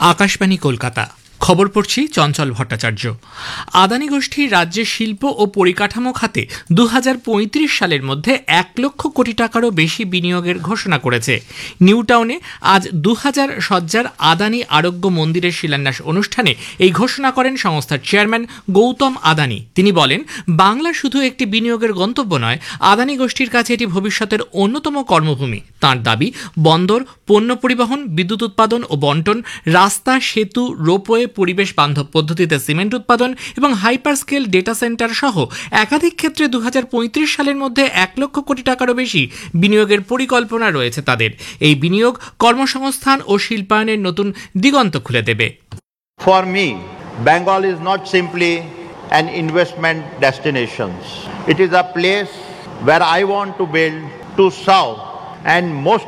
আকাশবাণী কলকাতা। খবর পড়ছি চঞ্চল ভট্টাচার্য। আদানি গোষ্ঠীর রাজ্যের শিল্প ও পরিকাঠামো খাতে 2035 সালের মধ্যে 1 লক্ষ কোটি টাকারও বেশি বিনিয়োগের ঘোষণা করেছে। নিউ টাউনে আজ 2000 শয্যার আদানি আরোগ্য মন্দিরের শিলান্যাস অনুষ্ঠানে এই ঘোষণা করেন সংস্থার চেয়ারম্যান গৌতম আদানি। তিনি বলেন, বাংলা শুধু একটি বিনিয়োগের গন্তব্য নয়, আদানি গোষ্ঠীর কাছে এটি ভবিষ্যতের অন্যতম কর্মভূমি। তাঁর দাবি, বন্দর, পণ্য পরিবহন, বিদ্যুৎ উৎপাদন ও বন্টন, রাস্তা, সেতু, রোপওয়ে, পরিবেশ বান্ধব পদ্ধতিতে সিমেন্ট উৎপাদন এবং হাইপার স্কেল ডেটা সেন্টার সহ একাধিক ক্ষেত্রে 2035 সালের মধ্যে 1 লক্ষ কোটি টাকারও বেশি বিনিয়োগের পরিকল্পনা রয়েছে তাদের। এই বিনিয়োগ কর্মসংস্থান ও শিল্পায়নের নতুন দিগন্ত খুলে দেবে। For me, Bengal is not simply an investment destination. It is a place where I want to build, to serve, and most